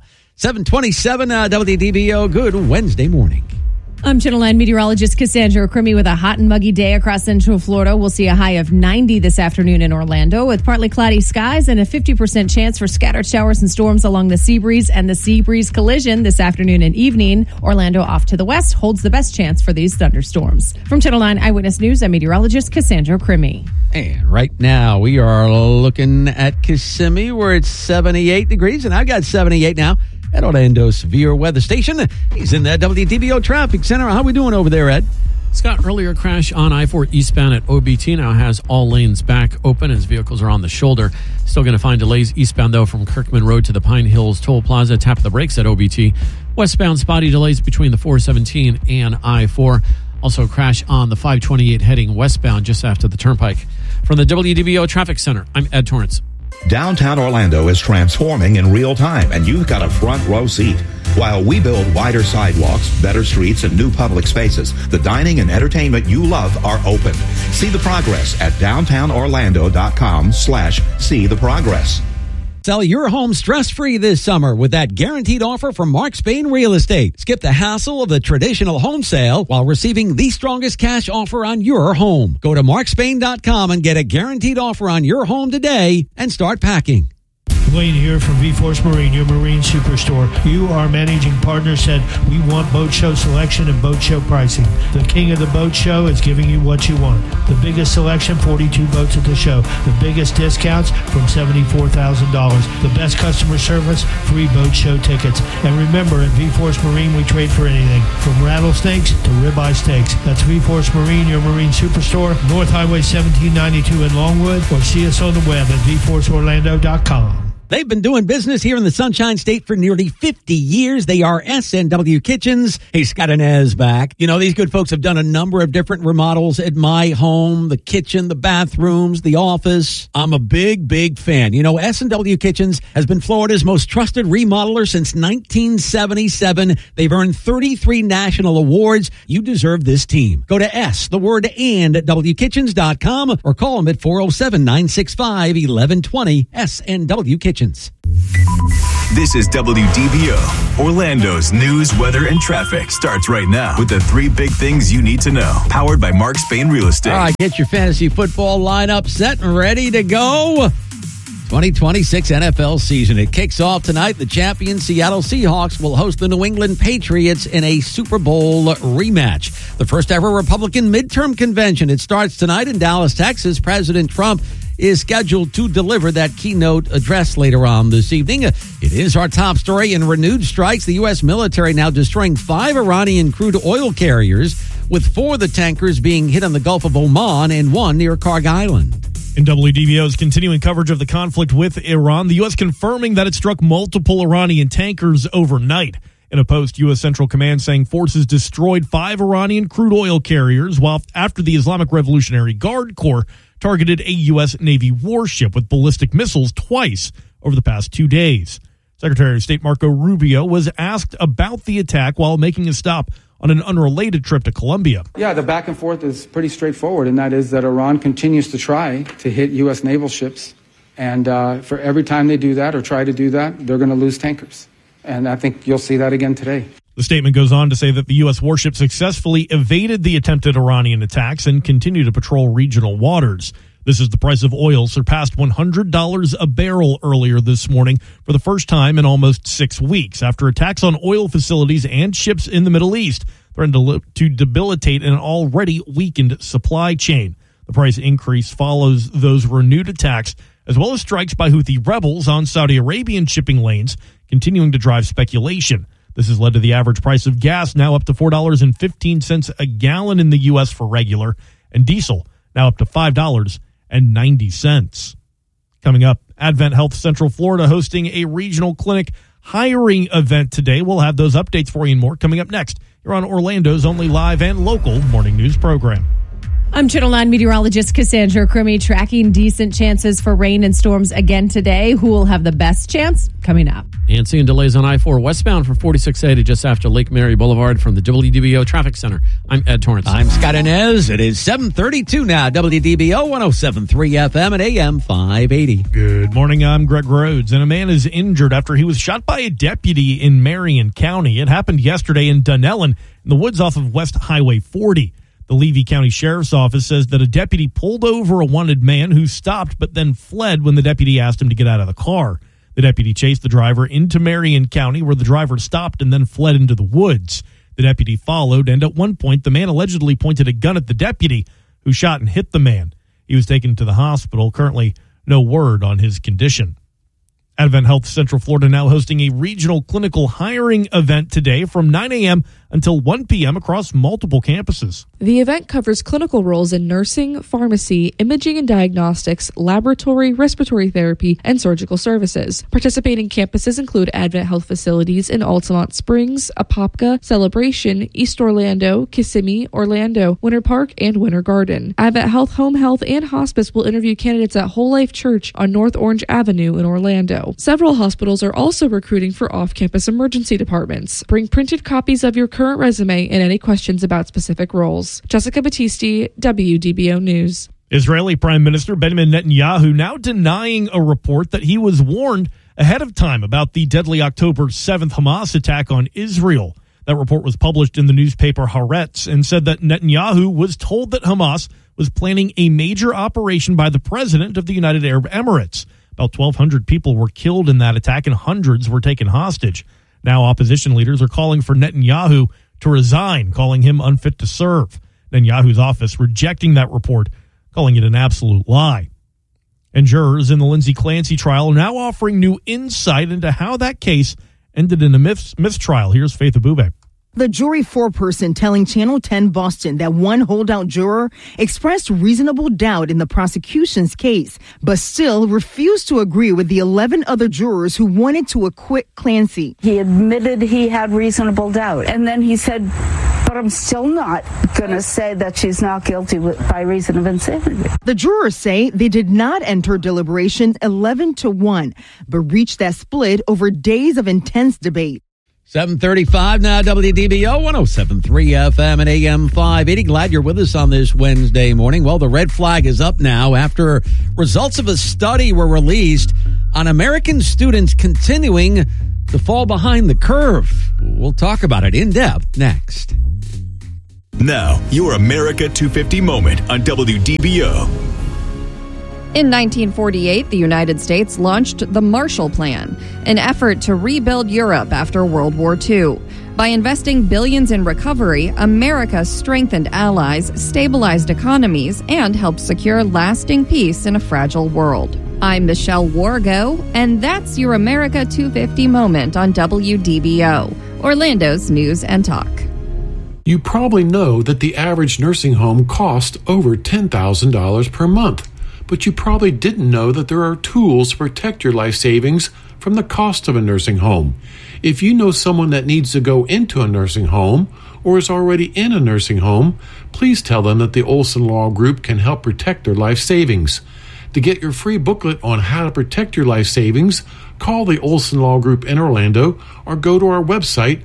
G: 727 WDBO. Good Wednesday morning.
V: I'm Channel 9 meteorologist Cassandra Crimi with a hot and muggy day across Central Florida. We'll see a high of 90 this afternoon in Orlando with partly cloudy skies and a 50% chance for scattered showers and storms along the sea breeze and the sea breeze collision this afternoon and evening. Orlando off to the west holds the best chance for these thunderstorms. From Channel 9 Eyewitness News, I'm meteorologist Cassandra Crimi.
G: And right now we are looking at Kissimmee where it's 78 degrees, and I've got 78 now. At Orlando Severe Weather Station. He's in the WDBO Traffic Center. How are we doing over there, Ed?
H: Scott, earlier crash on I-4 eastbound at OBT now has all lanes back open as vehicles are on the shoulder. Still going to find delays eastbound, though, from Kirkman Road to the Pine Hills Toll Plaza. Tap of the brakes at OBT. Westbound spotty delays between the 417 and I-4. Also crash on the 528 heading westbound just after the turnpike. From the WDBO Traffic Center, I'm Ed Torrance.
Z: Downtown Orlando is transforming in real time, and you've got a front row seat. While we build wider sidewalks, better streets, and new public spaces, the dining and entertainment you love are open. See the progress at downtownorlando.com/see-the-progress.
G: Sell your home stress-free this summer with that guaranteed offer from Mark Spain Real Estate. Skip the hassle of the traditional home sale while receiving the strongest cash offer on your home. Go to markspain.com and get a guaranteed offer on your home today and start packing.
C: Wayne here from V-Force Marine, your marine superstore. You, our managing partner, said we want boat show selection and boat show pricing. The king of the boat show is giving you what you want. The biggest selection, 42 boats at the show. The biggest discounts from $74,000. The best customer service, free boat show tickets. And remember, at V-Force Marine, we trade for anything, from rattlesnakes to ribeye steaks. That's V-Force Marine, your marine superstore, North Highway 1792 in Longwood, or see us on the web at vforceorlando.com.
G: They've been doing business here in the Sunshine State for nearly 50 years. They are S&W Kitchens. Hey, Scott and Ez back. You know, these good folks have done a number of different remodels at my home, the kitchen, the bathrooms, the office. I'm a big fan. You know, S&W Kitchens has been Florida's most trusted remodeler since 1977. They've earned 33 national awards. You deserve this team. Go to wkitchens.com or call them at 407-965-1120. S&W Kitchens.
T: This is WDBO, Orlando's news, weather, and traffic. Starts right now with the 3 big things you need to know. Powered by Mark Spain Real Estate.
G: All right, get your fantasy football lineup set and ready to go. 2026 NFL season. It kicks off tonight. The champion Seattle Seahawks will host the New England Patriots in a Super Bowl rematch. The first ever Republican midterm convention. It starts tonight in Dallas, Texas. President Trump is scheduled to deliver that keynote address later on this evening. It is our top story in renewed strikes. The U.S. military now destroying 5 Iranian crude oil carriers, with 4 of the tankers being hit on the Gulf of Oman and 1 near Karg Island.
B: In WDBO's continuing coverage of the conflict with Iran, the U.S. confirming that it struck multiple Iranian tankers overnight. In a post, U.S. Central Command saying forces destroyed 5 Iranian crude oil carriers, while after the Islamic Revolutionary Guard Corps targeted a U.S. Navy warship with ballistic missiles twice over the past 2 days. Secretary of State Marco Rubio was asked about the attack while making a stop on an unrelated trip to Colombia.
D: Yeah, the back and forth is pretty straightforward, and that is that Iran continues to try to hit U.S. naval ships. And for every time they do that or try to do that, they're going to lose tankers. And I think you'll see that again today.
B: The statement goes on to say that the U.S. warship successfully evaded the attempted Iranian attacks and continue to patrol regional waters. This is the price of oil surpassed $100 a barrel earlier this morning for the first time in almost 6 weeks after attacks on oil facilities and ships in the Middle East threatened to debilitate an already weakened supply chain. The price increase follows those renewed attacks as well as strikes by Houthi rebels on Saudi Arabian shipping lanes, continuing to drive speculation. This has led to the average price of gas now up to $4.15 a gallon in the U.S. for regular, and diesel now up to $5.90. Coming up, Advent Health Central Florida hosting a regional clinic hiring event today. We'll have those updates for you and more coming up next. You're on Orlando's only live and local morning news program.
V: I'm Channel 9 meteorologist Cassandra Crummy, tracking decent chances for rain and storms again today. Who will have the best chance? Coming up.
H: And seeing delays on I-4 westbound for 4680 just after Lake Mary Boulevard from the WDBO Traffic Center. I'm Ed Torrance.
G: I'm Scott Inez. It is 7:32 now. WDBO 107.3 FM and AM 580.
B: Good morning. I'm Greg Rhodes. And a man is injured after he was shot by a deputy in Marion County. It happened yesterday in Dunellen in the woods off of West Highway 40. The Levy County Sheriff's Office says that a deputy pulled over a wanted man who stopped but then fled when the deputy asked him to get out of the car. The deputy chased the driver into Marion County, where the driver stopped and then fled into the woods. The deputy followed, and at one point, the man allegedly pointed a gun at the deputy, who shot and hit the man. He was taken to the hospital. Currently, no word on his condition. Advent Health Central Florida now hosting a regional clinical hiring event today from 9 a.m. until 1 p.m. across multiple campuses.
E: The event covers clinical roles in nursing, pharmacy, imaging and diagnostics, laboratory, respiratory therapy, and surgical services. Participating campuses include Advent Health facilities in Altamont Springs, Apopka, Celebration, East Orlando, Kissimmee, Orlando, Winter Park, and Winter Garden. Advent Health Home Health and Hospice will interview candidates at Whole Life Church on North Orange Avenue in Orlando. Several hospitals are also recruiting for off-campus emergency departments. Bring printed copies of your current resume and any questions about specific roles. Jessica Battisti, WDBO News.
B: Israeli Prime Minister Benjamin Netanyahu now denying a report that he was warned ahead of time about the deadly October 7th Hamas attack on Israel. That report was published in the newspaper Haaretz and said that Netanyahu was told that Hamas was planning a major operation by the president of the United Arab Emirates. About 1,200 people were killed in that attack and hundreds were taken hostage. Now opposition leaders are calling for Netanyahu to resign, calling him unfit to serve. Netanyahu's office rejecting that report, calling it an absolute lie. And jurors in the Lindsay Clancy trial are now offering new insight into how that case ended in a mistrial. Here's Faith Abube.
I: The jury foreperson telling Channel 10 Boston that one holdout juror expressed reasonable doubt in the prosecution's case, but still refused to agree with the 11 other jurors who wanted to acquit Clancy.
J: He admitted he had reasonable doubt, and then he said, but I'm still not going to say that she's not guilty by reason of insanity.
I: The jurors say they did not enter deliberations 11-1, but reached that split over days of intense debate.
G: 7:35 now, WDBO 107.3 FM and AM 580. Glad you're with us on this Wednesday morning. Well, the red flag is up now after results of a study were released on American students continuing to fall behind the curve. We'll talk about it in depth next.
T: Now, your America 250 moment on WDBO.
K: In 1948, the United States launched the Marshall Plan, an effort to rebuild Europe after World War II. By investing billions in recovery, America strengthened allies, stabilized economies, and helped secure lasting peace in a fragile world. I'm Michelle Wargo, and that's your America 250 moment on WDBO, Orlando's News and Talk.
L: You probably know that the average nursing home costs over $10,000 per month. But you probably didn't know that there are tools to protect your life savings from the cost of a nursing home. If you know someone that needs to go into a nursing home or is already in a nursing home, please tell them that the Olson Law Group can help protect their life savings. To get your free booklet on how to protect your life savings, call the Olson Law Group in Orlando or go to our website,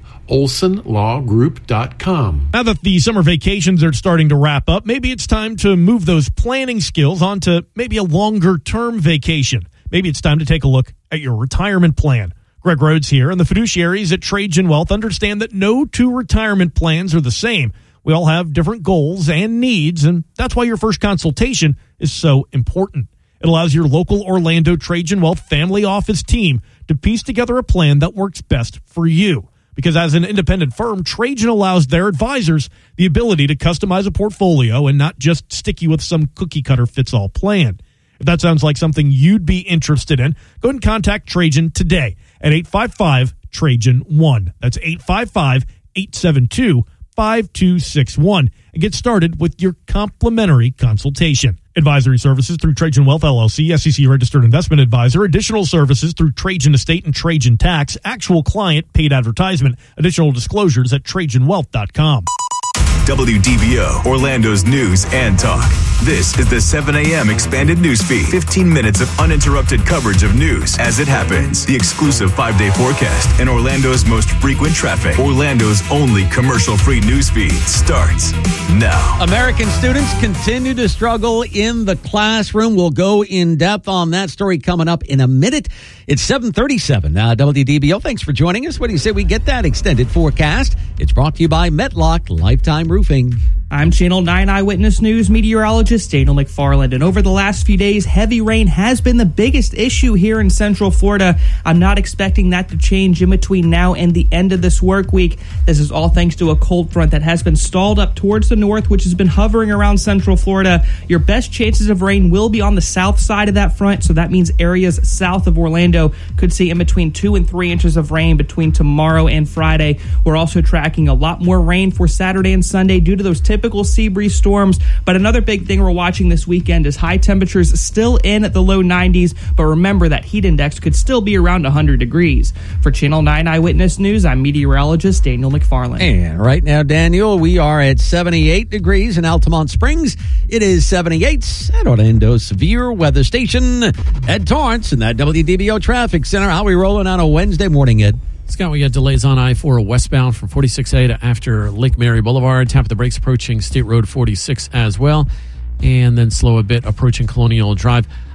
L: olsonlawgroup.com.
B: Now that the summer vacations are starting to wrap up, maybe it's time to move those planning skills onto maybe a longer-term vacation. Maybe it's time to take a look at your retirement plan. Greg Rhodes here, and the fiduciaries at Trajan Wealth understand that no two retirement plans are the same. We all have different goals and needs, and that's why your first consultation is so important. It allows your local Orlando Trajan Wealth family office team to piece together a plan that works best for you. Because as an independent firm, Trajan allows their advisors the ability to customize a portfolio and not just stick you with some cookie-cutter fits-all plan. If that sounds like something you'd be interested in, go ahead and contact Trajan today at 855-TRAJAN-1. That's 855-872-5261. And get started with your complimentary consultation. Advisory services through Trajan Wealth LLC, SEC registered investment advisor. Additional services through Trajan Estate and Trajan Tax. Actual client paid advertisement. Additional disclosures at TrajanWealth.com.
T: WDBO, Orlando's News and Talk. This is the 7 a.m. expanded news feed. 15 minutes of uninterrupted coverage of news as it happens. The exclusive 5-day forecast and Orlando's most frequent traffic. Orlando's only commercial-free news feed starts now.
G: American students continue to struggle in the classroom. We'll go in depth on that story coming up in a minute. It's 7:37. WDBO, thanks for joining us. What do you say we get that extended forecast? It's brought to you by Metlock Lifetime Roofing.
F: I'm Channel 9 Eyewitness News meteorologist Daniel McFarland, and over the last few days, heavy rain has been the biggest issue here in Central Florida. I'm not expecting that to change in between now and the end of this work week. This is all thanks to a cold front that has been stalled up towards the north, which has been hovering around Central Florida. Your best chances of rain will be on the south side of that front, so that means areas south of Orlando could see in between 2 and 3 inches of rain between tomorrow and Friday. We're also tracking a lot more rain for Saturday and Sunday due to those typical sea breeze storms. But another big thing we're watching this weekend is high temperatures still in at the low 90s. But remember that heat index could still be around 100 degrees. For Channel 9 Eyewitness News, I'm meteorologist Daniel McFarland.
G: And right now, Daniel, we are at 78 degrees in Altamont Springs. It is 78 at Orlando's Severe Weather Station. Ed Torrance in that WDBO Traffic Center. How are we rolling on a Wednesday morning, Ed?
H: Scott, we got delays on I-4 westbound from 46A to after Lake Mary Boulevard. Tap of the brakes approaching State Road 46 as well. And then slow a bit approaching Colonial Drive.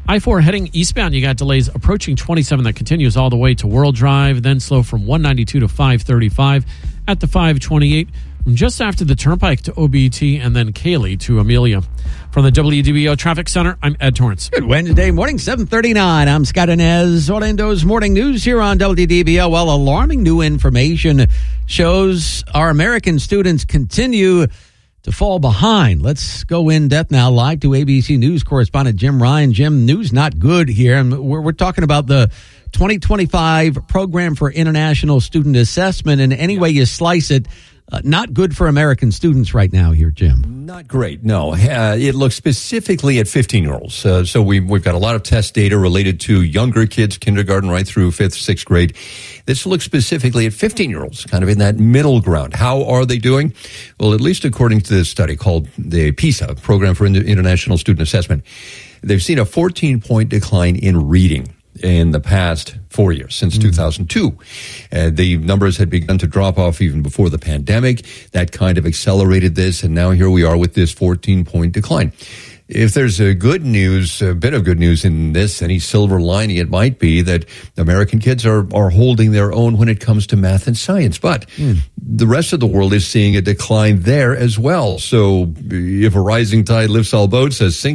H: I-4 heading eastbound, you got delays approaching 27 that continues all the way to World Drive, then slow from 192 to 535 at the 528 from just after the Turnpike to OBT and then Cayley to Amelia. From the WDBO Traffic Center, I'm Ed Torrance.
G: Good Wednesday morning, 7:39. I'm Scott Inez. Orlando's morning news here on WDBO. Well, alarming new information shows our American students continue to fall behind. Let's go in depth now, live to ABC News correspondent Jim Ryan. Jim, news not good here. And we're talking about the 2025 Program for International Student Assessment. And any way you slice it, not good for American students right now here, Jim.
M: Not great, no. It looks specifically at 15-year-olds. So we've got a lot of test data related to younger kids, kindergarten right through 5th, 6th grade. This looks specifically at 15-year-olds, kind of in that middle ground. How are they doing? Well, at least according to this study called the PISA, Program for International Student Assessment, they've seen a 14-point decline in reading in the past 4 years, since 2002. The numbers had begun to drop off even before the pandemic. That kind of accelerated this, and now here we are with this 14-point decline. If there's a good news, a bit of good news in this, any silver lining, it might be that American kids are holding their own when it comes to math and science. But the rest of the world is seeing a decline there as well. So if a rising tide lifts all boats, as